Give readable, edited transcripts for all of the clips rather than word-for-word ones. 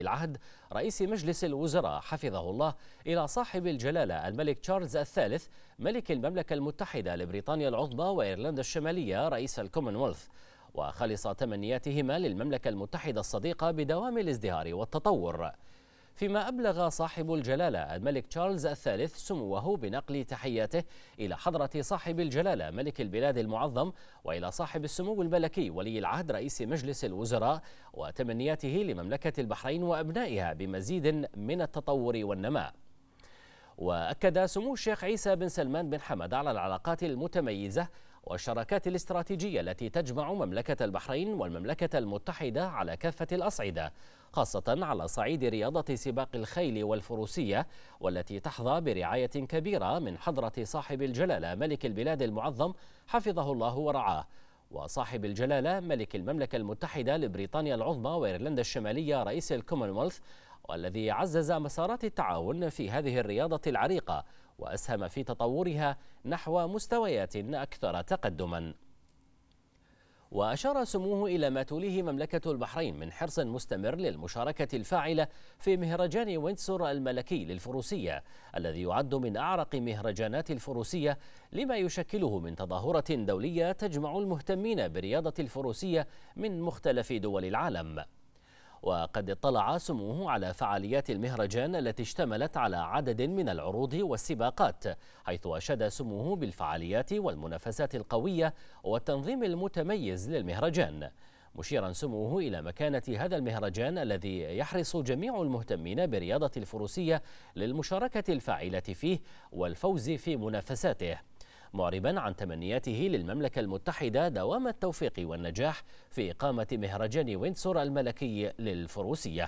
العهد رئيس مجلس الوزراء حفظه الله إلى صاحب الجلالة الملك تشارلز الثالث ملك المملكة المتحدة لبريطانيا العظمى وإيرلندا الشمالية رئيس الكومنولث، وخلص تمنياتهما للمملكة المتحدة الصديقة بدوام الازدهار والتطور. فيما أبلغ صاحب الجلالة الملك تشارلز الثالث سموه بنقل تحياته إلى حضرة صاحب الجلالة ملك البلاد المعظم وإلى صاحب السمو الملكي ولي العهد رئيس مجلس الوزراء، وتمنياته لمملكة البحرين وأبنائها بمزيد من التطور والنماء. وأكد سمو الشيخ عيسى بن سلمان بن حمد على العلاقات المتميزة والشراكات الاستراتيجية التي تجمع مملكة البحرين والمملكة المتحدة على كافة الأصعدة، خاصة على صعيد رياضة سباق الخيل والفروسية، والتي تحظى برعاية كبيرة من حضرة صاحب الجلالة ملك البلاد المعظم حفظه الله ورعاه، وصاحب الجلالة ملك المملكة المتحدة لبريطانيا العظمى وإيرلندا الشمالية رئيس الكومنولث، والذي عزز مسارات التعاون في هذه الرياضة العريقة وأسهم في تطورها نحو مستويات أكثر تقدما. وأشار سموه إلى ما توليه مملكة البحرين من حرص مستمر للمشاركة الفاعلة في مهرجان ويندسور الملكي للفروسية، الذي يعد من أعرق مهرجانات الفروسية، لما يشكله من تظاهرة دولية تجمع المهتمين برياضة الفروسية من مختلف دول العالم. وقد اطلع سموه على فعاليات المهرجان التي اشتملت على عدد من العروض والسباقات، حيث أشاد سموه بالفعاليات والمنافسات القوية والتنظيم المتميز للمهرجان، مشيرا سموه إلى مكانة هذا المهرجان الذي يحرص جميع المهتمين برياضة الفروسية للمشاركة الفاعلة فيه والفوز في منافساته، معربا عن تمنياته للمملكة المتحدة دوام التوفيق والنجاح في إقامة مهرجان ويندسور الملكي للفروسية.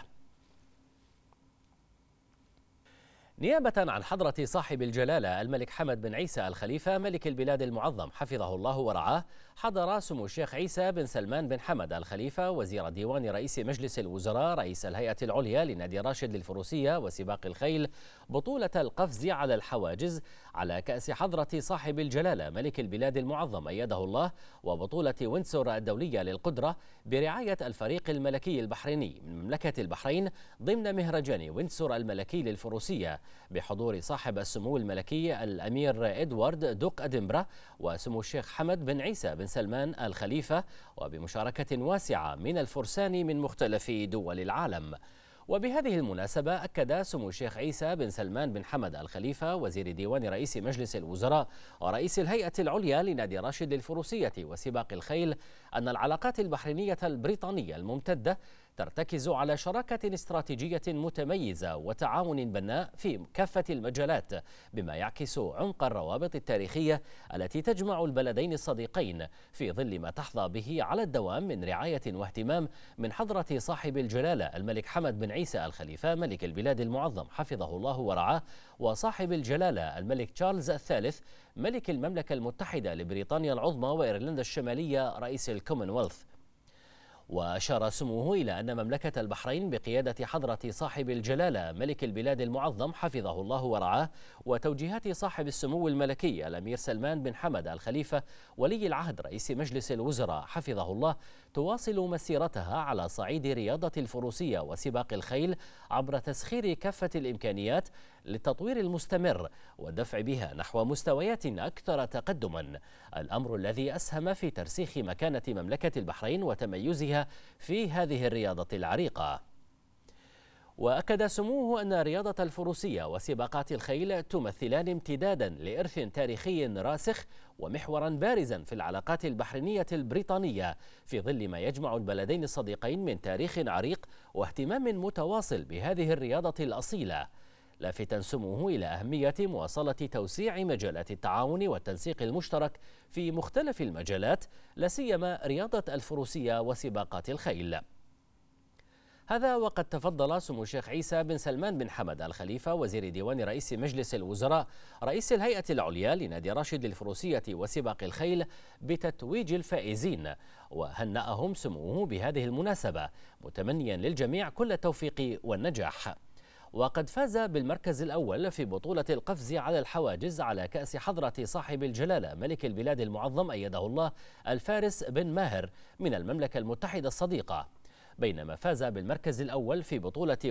نيابة عن حضرة صاحب الجلالة الملك حمد بن عيسى الخليفة ملك البلاد المعظم حفظه الله ورعاه، حضر سمو الشيخ عيسى بن سلمان بن حمد الخليفة وزير ديوان رئيس مجلس الوزراء رئيس الهيئة العليا لنادي راشد للفروسية وسباق الخيل بطولة القفز على الحواجز على كأس حضرة صاحب الجلالة ملك البلاد المعظم أيده الله، وبطولة ويندسور الدولية للقدرة برعاية الفريق الملكي البحريني من مملكة البحرين ضمن مهرجان ويندسور الملكي للفروسية بحضور صاحب السمو الملكي الأمير إدوارد دوق أدنبرا وسمو الشيخ حمد بن عيسى بن سلمان الخليفة، وبمشاركة واسعة من الفرسان من مختلف دول العالم. وبهذه المناسبة أكد سمو الشيخ عيسى بن سلمان بن حمد الخليفة وزير ديوان رئيس مجلس الوزراء ورئيس الهيئة العليا لنادي راشد للفروسية وسباق الخيل أن العلاقات البحرينية البريطانية الممتدة ترتكز على شراكة استراتيجية متميزة وتعاون بناء في كافة المجالات، بما يعكس عمق الروابط التاريخية التي تجمع البلدين الصديقين في ظل ما تحظى به على الدوام من رعاية واهتمام من حضرة صاحب الجلالة الملك حمد بن عيسى الخليفة ملك البلاد المعظم حفظه الله ورعاه، وصاحب الجلالة الملك تشارلز الثالث ملك المملكة المتحدة لبريطانيا العظمى وإيرلندا الشمالية رئيس الكومنولث. وأشار سموه إلى أن مملكة البحرين بقيادة حضرة صاحب الجلالة ملك البلاد المعظم حفظه الله ورعاه وتوجيهات صاحب السمو الملكي الأمير سلمان بن حمد الخليفة ولي العهد رئيس مجلس الوزراء حفظه الله تواصل مسيرتها على صعيد رياضة الفروسية وسباق الخيل عبر تسخير كافة الإمكانيات للتطوير المستمر والدفع بها نحو مستويات أكثر تقدما، الأمر الذي أسهم في ترسيخ مكانة مملكة البحرين وتميزها في هذه الرياضة العريقة. وأكد سموه أن رياضة الفروسية وسباقات الخيل تمثلان امتدادا لإرث تاريخي راسخ ومحورا بارزا في العلاقات البحرينية البريطانية في ظل ما يجمع البلدين الصديقين من تاريخ عريق واهتمام متواصل بهذه الرياضة الأصيلة، لافتا سموه إلى أهمية مواصلة توسيع مجالات التعاون والتنسيق المشترك في مختلف المجالات، لا سيما رياضة الفروسية وسباقات الخيل. هذا وقد تفضل سمو الشيخ عيسى بن سلمان بن حمد الخليفة وزير ديوان رئيس مجلس الوزراء رئيس الهيئة العليا لنادي راشد للفروسية وسباق الخيل بتتويج الفائزين، وهنأهم سموه بهذه المناسبة متمنيا للجميع كل التوفيق والنجاح. وقد فاز بالمركز الأول في بطولة القفز على الحواجز على كأس حضرة صاحب الجلالة ملك البلاد المعظم أيده الله الفارس بن ماهر من المملكة المتحدة الصديقة، بينما فاز بالمركز الأول في بطولة